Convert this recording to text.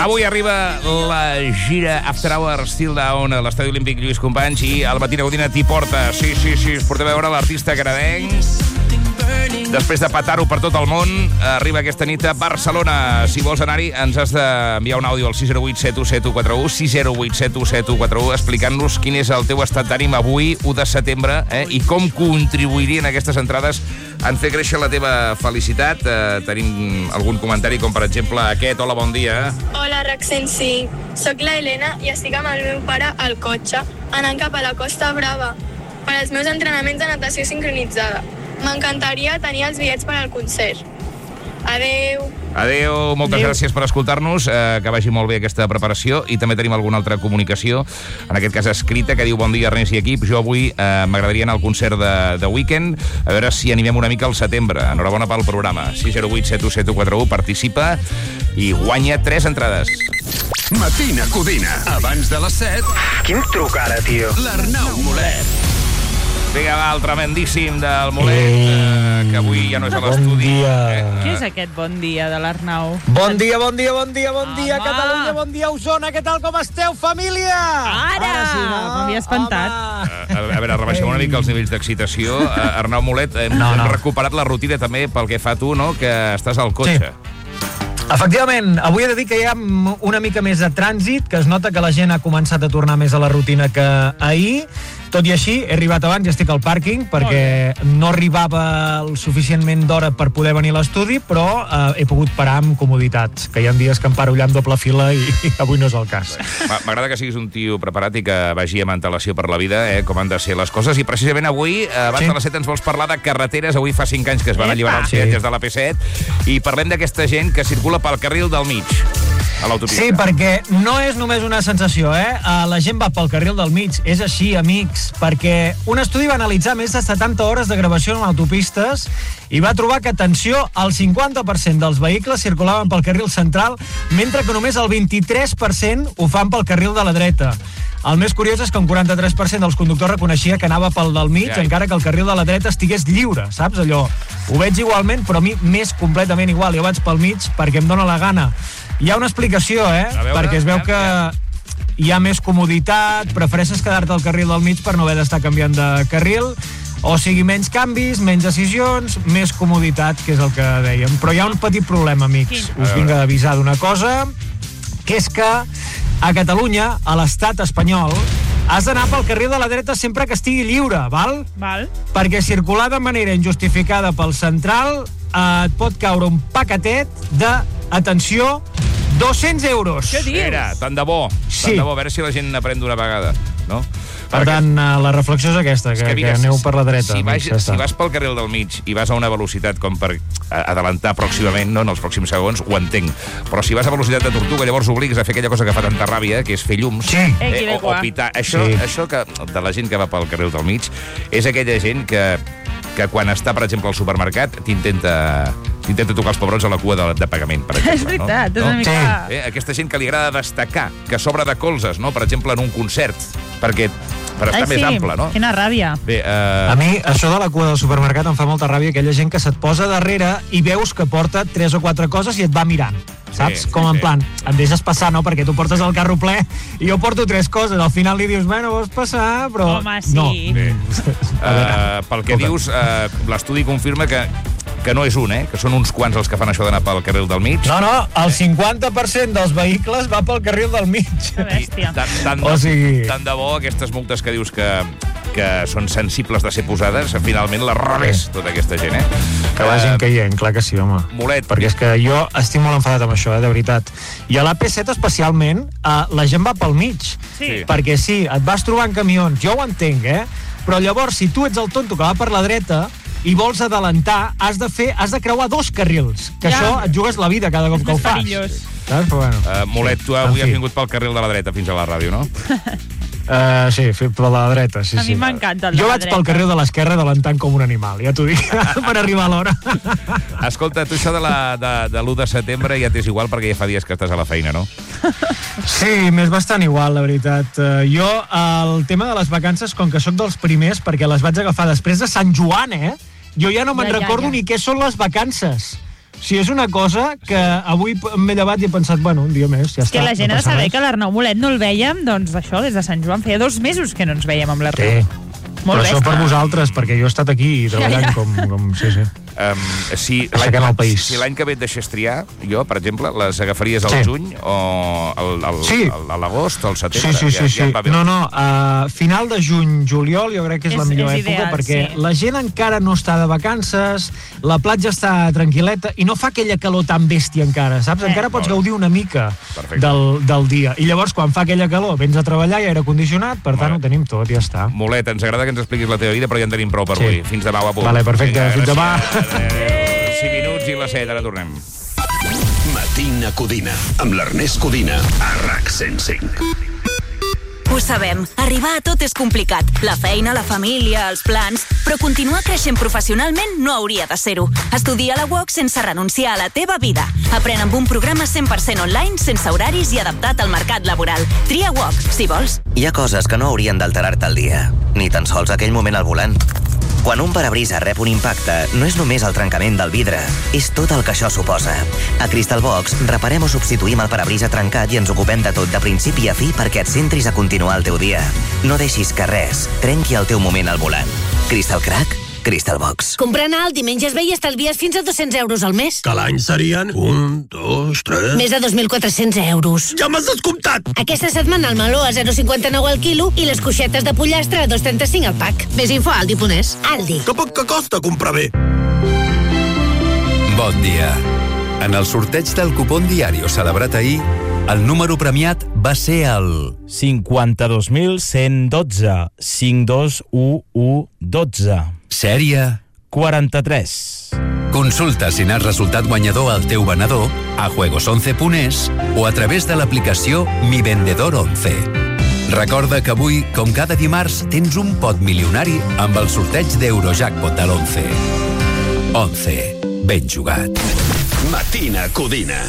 Avui arriba la gira After Hours Still Down a l'Estadi Olímpic Lluís Companys i al Matí Gaudina t'hi porta. Sí, es porta a veure l'artista canadenc. Després de petar-ho per tot el món, arriba aquesta nit a Barcelona. Si vols anar-hi, ens has d'enviar un àudio al 608-717141, 608-717141, explicant-nos quin és el teu estat d'ànim avui, 1 de setembre, i com contribuirien aquestes entrades en fer créixer la teva felicitat. Tenim algun comentari, com per exemple aquest. Hola, bon dia. Hola, RAC 105. Soc la Helena i estic amb el meu pare al cotxe, anant cap a la Costa Brava per als meus entrenaments de natació sincronitzada. M'encantaria tenir els bitllets per al concert. Adeu. Adeu, moltes gràcies per escoltar-nos, que vagi molt bé aquesta preparació, i també tenim alguna altra comunicació, en aquest cas escrita, que diu: bon dia, Ernest i equip, jo avui m'agradaria anar al concert de Weekend, a veure si animem una mica al setembre. Enhorabona pel programa. 608-717141, participa i guanya 3 entrades. Matina Codina, abans de les 7. Quin truc ara, tio? L'Arnau Molet. Vinga, va, el tremendíssim del Molet, que avui ja no és a l'estudi. Bon dia. Què és aquest bon dia de l'Arnau? Bon dia, Catalunya, bon dia, Osona, què tal, com esteu, família? Ara sí, no? M'havia espantat. A veure, rebaixem una mica els nivells d'excitació. Arnau Molet, hem recuperat la rutina també pel que fa tu, no?, que estàs al cotxe. Efectivament, avui he de dir que hi ha una mica més de trànsit, que es nota que la gent ha començat a tornar més a la rutina que ahir. Tot i així, he arribat abans i estic al pàrquing, perquè no arribava el suficientment d'hora per poder venir a l'estudi, però he pogut parar amb comoditat, que hi ha dies que em paro allà amb doble fila i avui no és el cas. M'agrada que siguis un tio preparat i que vagi amb antelació per la vida, com han de ser les coses, i precisament avui, abans de les 7, ens vols parlar de carreteres. Avui fa 5 anys que es van alliberar els peatges de la P7, i parlem d'aquesta gent que circula pel carril del mig a l'autopista. Sí, perquè no és només una sensació, la gent va pel carril del mig, és així, amics, perquè un estudi va analitzar més de 70 hores de gravació en autopistes i va trobar que, atenció, el 50% dels vehicles circulaven pel carril central, mentre que només el 23% ho fan pel carril de la dreta. El més curiós és que un 43% dels conductors reconeixia que anava pel del mig, encara que el carril de la dreta estigués lliure, saps? Allò, ho veig igualment, però a mi m'és completament igual. Jo vaig pel mig perquè em dóna la gana. Hi ha una explicació, perquè es veu que hi ha més comoditat, prefereixes quedar-te al carril del mig per no haver d'estar canviant de carril, o sigui, menys canvis, menys decisions, més comoditat, que és el que dèiem. Però hi ha un petit problema, amics. Us vinc a avisar d'una cosa, que és que a Catalunya, a l'estat espanyol, has d'anar pel carril de la dreta sempre que estigui lliure, val? Val. Perquè circular de manera injustificada pel central et pot caure un paquetet de, atenció, 200 euros. Què dius? Mira, tant de bo. Sí. Tant de bo, a veure si la gent n'aprèn d'una vegada, no? Per tant, la reflexió és aquesta, que aneu per la dreta. Si vas pel carril del mig i vas a una velocitat com per adelantar pròximament, no en els pròxims segons, ho entenc. Però si vas a velocitat de tortuga, llavors obligues a fer aquella cosa que fa tanta ràbia, que és fer llums, o pitar. Això que, de la gent que va pel carril del mig, és aquella gent que quan està, per exemple, al supermercat, t'intenta tocar els pebrots a la cua de pagament, per exemple. És veritat, és una mica... Aquesta gent que li agrada destacar, que s'obre de colzes, no? Per exemple, en un concert, per estar més ample, no? Quina ràbia. Bé, a mi, això de la cua del supermercat em fa molta ràbia, aquella gent que se't posa darrere i veus que porta 3 o 4 coses i et va mirant, saps? Com en plan, em deixes passar, no? Perquè tu portes el carro ple i jo porto 3 coses. Al final li dius, bueno, vols passar, però... Home, sí. No. Pel que dius, l'estudi confirma que no és un, que són uns quants els que fan això d'anar pel carril del mig. No, el 50% dels vehicles va pel carril del mig. Que bèstia. Tant de bo aquestes multes que dius que són sensibles de ser posades, finalment les rebés tota aquesta gent, Que vagin caient, clar que sí, home. Molet. Perquè és que jo estic molt enfadat amb això, de veritat. I a l'AP7 especialment, la gent va pel mig. Sí. Perquè sí, et vas trobant camions, jo ho entenc, però llavors, si tu ets el tonto que va per la dreta i vols adelantar, has de creuar 2 carrils, que això et jugues la vida cada cop que ho fas. Perillós. Saps? Però bueno. Molet, tu avui has vingut pel carril de la dreta fins a la ràdio, no? Sí, per la dreta, sí. A mi m'encanta el de la dreta. Jo vaig pel carril de l'esquerra adelantant com un animal, ja t'ho dic, per arribar a l'hora. Escolta, tu això de l'1 de setembre ja t'és igual perquè ja fa dies que estàs a la feina, no? Sí, m'és bastant igual, la veritat. Jo, el tema de les vacances, com que sóc dels primers, perquè les vaig agafar després de Sant Joan, jo ja no me'n recordo ni què són les vacances. Si és una cosa que avui m'he llevat i he pensat, bueno, un dia més, ja està. Que la gent ha de passa saber res. que l'Arnau Molet no el vèiem, doncs això, des de Sant Joan. Feia 2 mesos que no ens vèiem amb l'Arnau. Sí. Però això per vosaltres, perquè jo he estat aquí treballant com... Sí. Si l'any que ve et deixés triar, jo, per exemple, les agafaries al juny o a l'agost o al setembre? Sí. No, final de juny, juliol, jo crec que és la millor època, ideal, perquè la gent encara no està de vacances, la platja està tranquil·leta i no fa aquella calor tan bèstia encara, saps? Encara pots gaudir una mica del dia. I llavors, quan fa aquella calor, vens a treballar i aire condicionat, per tant, ho tenim tot, ja està. Molet, ens agrada que ens expliquis la teva vida, però ja en tenim prou per avui. Fins demà, guapo. Vale, perfecte. Fins demà. 5 minuts i les 7, ara tornem. Matina Codina, amb l'Ernest Codina, a RAC 105. Ho sabem, arribar a tot és complicat. La feina, la família, els plans... Però continuar creixent professionalment no hauria de ser-ho. Estudia a la UOC sense renunciar a la teva vida. Aprèn amb un programa 100% online, sense horaris i adaptat al mercat laboral. Tria UOC, si vols. Hi ha coses que no haurien d'alterar-te el dia, ni tan sols aquell moment al volant. Quan un parabrisa rep un impacte, no és només el trencament del vidre, és tot el que això suposa. A Crystal Box reparem o substituïm el parabrisa trencat i ens ocupem de tot de principi a fi perquè et centris a continuar el teu dia. No deixis que res trenqui el teu moment al volant. Crystal Crack, Crystal Box. Comprant alt i menges bé i estalvies fins a 200 euros al mes. Que l'any serien 1, 2, 3... Més de 2.400 euros. Ja m'has descomptat! Aquesta setmana el meló a 0,59 al quilo i les coixetes de pollastre a 2,35 al pack. Més info a Aldi.es. Aldi. Que poc que costa comprar bé. Bon dia. En el sorteig del cupón diario celebrat ahir, el número premiat va ser el 52.112 521112. Sèrie 43. Consulta si n'has resultat guanyador al teu venedor a juegos11.es o a través de l'aplicació Mi Vendedor 11. Recorda que avui, com cada dimarts, tens un pot milionari amb el sorteig d'Eurojackpot de l'11. 11. Ben jugat. Matina Codina.